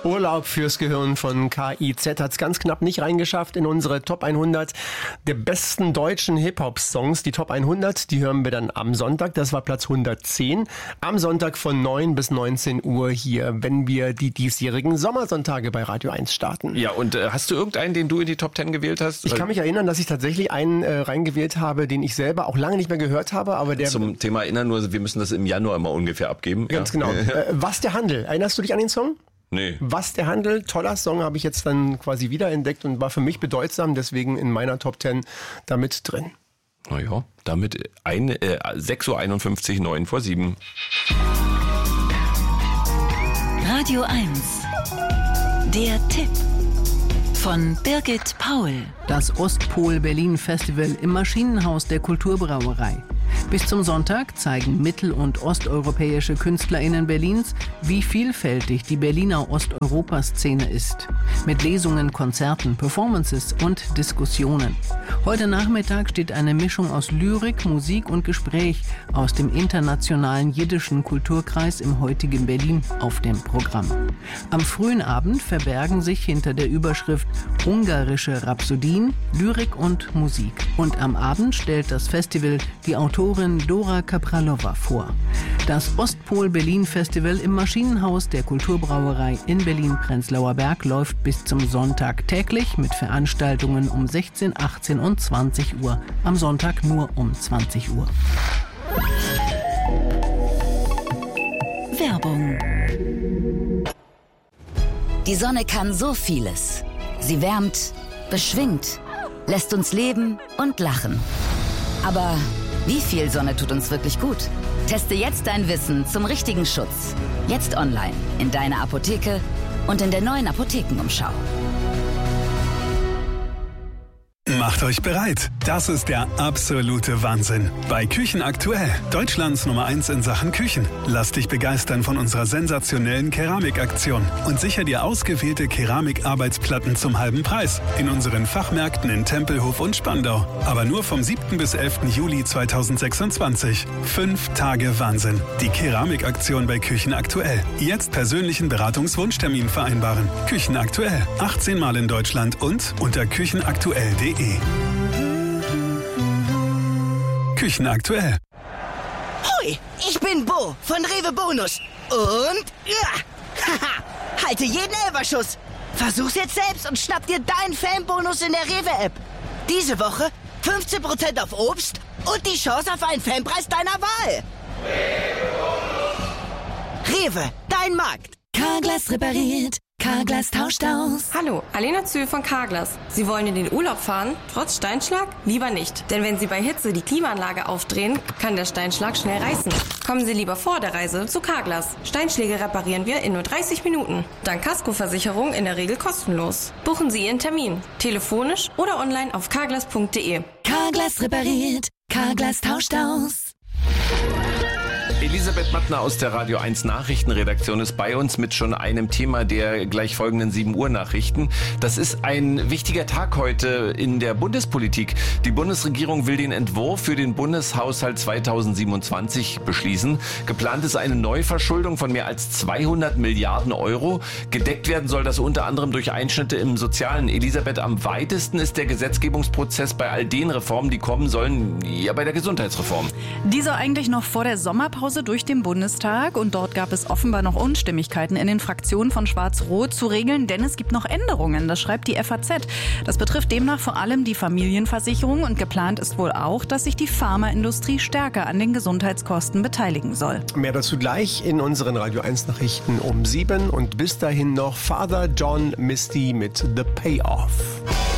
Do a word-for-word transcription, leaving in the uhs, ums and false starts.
Urlaub fürs Gehirn von K I Z hat es ganz knapp nicht reingeschafft in unsere Top hundert der besten deutschen Hip-Hop-Songs. Die Top hundert, die hören wir dann am Sonntag. Das war Platz hundertzehn. Am Sonntag von neun bis neunzehn Uhr hier, wenn wir die diesjährigen Sommersonntage bei Radio eins starten. Ja, und äh, hast du irgendeinen, den du in die Top zehn gewählt hast? Ich kann mich erinnern, dass ich tatsächlich einen äh, reingewählt habe, den ich selber auch lange nicht mehr gehört habe. Aber der Zum Thema erinnern, nur wir müssen das im Januar immer ungefähr abgeben. Ganz ja. genau. äh, Was der Handel. Erinnerst du dich an den Song? Nee. Was der Handel, toller Song, habe ich jetzt dann quasi wiederentdeckt und war für mich bedeutsam, deswegen in meiner Top zehn damit drin. Naja, damit ein, äh, sechs Uhr einundfünfzig, neun vor sieben. Radio eins. Der Tipp von Birgit Paul. Das Ostpol Berlin Festival im Maschinenhaus der Kulturbrauerei. Bis zum Sonntag zeigen mittel- und osteuropäische KünstlerInnen Berlins, wie vielfältig die Berliner Osteuropa-Szene ist. Mit Lesungen, Konzerten, Performances und Diskussionen. Heute Nachmittag steht eine Mischung aus Lyrik, Musik und Gespräch aus dem internationalen jiddischen Kulturkreis im heutigen Berlin auf dem Programm. Am frühen Abend verbergen sich hinter der Überschrift Ungarische Rhapsodien, Lyrik und Musik. Und am Abend stellt das Festival die Autorin Dora Kapralova vor. Das Ostpol Berlin Festival im Maschinenhaus der Kulturbrauerei in Berlin-Prenzlauer Berg läuft bis zum Sonntag täglich mit Veranstaltungen um sechzehn, achtzehn und zwanzig Uhr. Am Sonntag nur um zwanzig Uhr. Werbung. Die Sonne kann so vieles. Sie wärmt, beschwingt, lässt uns leben und lachen. Aber wie viel Sonne tut uns wirklich gut? Teste jetzt dein Wissen zum richtigen Schutz. Jetzt online, in deiner Apotheke und in der neuen Apothekenumschau. Macht euch bereit. Das ist der absolute Wahnsinn. Bei Küchen aktuell, Deutschlands Nummer eins in Sachen Küchen. Lass dich begeistern von unserer sensationellen Keramikaktion und sicher dir ausgewählte Keramikarbeitsplatten zum halben Preis in unseren Fachmärkten in Tempelhof und Spandau. Aber nur vom siebten bis elften Juli zweitausendsechsundzwanzig. Fünf Tage Wahnsinn. Die Keramikaktion bei Küchen aktuell. Jetzt persönlichen Beratungswunschtermin vereinbaren. Küchen aktuell. achtzehn Mal in Deutschland und unter küchenaktuell punkt de. Küchen aktuell. Hoi, ich bin Bo von Rewe Bonus. Und ja, haha, halte jeden Elferschuss. Versuch's jetzt selbst und schnapp dir deinen Fanbonus in der Rewe-App. Diese Woche fünfzehn Prozent auf Obst und die Chance auf einen Fanpreis deiner Wahl. Rewe, dein Markt. Carglass repariert. Carglass tauscht aus. Hallo, Alena Zühl von Carglass. Sie wollen in den Urlaub fahren? Trotz Steinschlag? Lieber nicht. Denn wenn Sie bei Hitze die Klimaanlage aufdrehen, kann der Steinschlag schnell reißen. Kommen Sie lieber vor der Reise zu Carglass. Steinschläge reparieren wir in nur dreißig Minuten. Dank Kaskoversicherung in der Regel kostenlos. Buchen Sie Ihren Termin. Telefonisch oder online auf carglass punkt de. Carglass repariert. Carglass tauscht aus. Elisabeth Mattner aus der Radio eins Nachrichtenredaktion ist bei uns mit schon einem Thema der gleich folgenden sieben Uhr Nachrichten. Das ist ein wichtiger Tag heute in der Bundespolitik. Die Bundesregierung will den Entwurf für den Bundeshaushalt zweitausendsiebenundzwanzig beschließen. Geplant ist eine Neuverschuldung von mehr als zweihundert Milliarden Euro. Gedeckt werden soll das unter anderem durch Einschnitte im Sozialen. Elisabeth, am weitesten ist der Gesetzgebungsprozess bei all den Reformen, die kommen sollen, ja bei der Gesundheitsreform. Die soll eigentlich noch vor der Sommerpause durch den Bundestag und dort gab es offenbar noch Unstimmigkeiten in den Fraktionen von Schwarz-Rot zu regeln, denn es gibt noch Änderungen, das schreibt die F A Z. Das betrifft demnach vor allem die Familienversicherung und geplant ist wohl auch, dass sich die Pharmaindustrie stärker an den Gesundheitskosten beteiligen soll. Mehr dazu gleich in unseren Radio eins Nachrichten um sieben und bis dahin noch Father John Misty mit The Payoff.